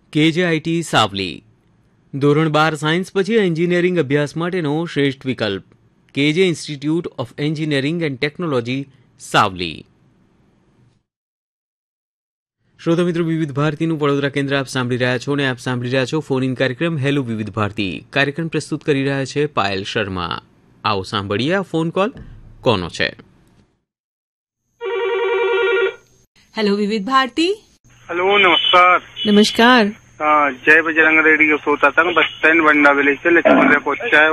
કેજેઆઈટી સાવલી. ધોરણ 12 સાયન્સ પછી એન્જિનિયરિંગ અભ્યાસ માટેનો શ્રેષ્ઠ વિકલ્પ. કેજે institute of engineering and technology Savli. શ્રોતા મિત્રો, વિવિધ ભારતીનું વડોદરા કેન્દ્ર આપ સાંભળી રહ્યા છો અને આપ સાંભળી રહ્યા છો ફોન ઇન કાર્યક્રમ હેલો વિવિધ ભારતી. કાર્યક્રમ પ્રસ્તુત કરી રહ્યા છે પાયલ શર્મા. આવો સાંભળીએ આ ફોન કોલ કોનો છે. हेलो विविध भारती. हेलो, नमस्कार. नमस्कार. जय बजरंग रेडियो श्रोता संघ, बस स्टैंड बंडा विलेज से लक्ष्मण पहुंचा है.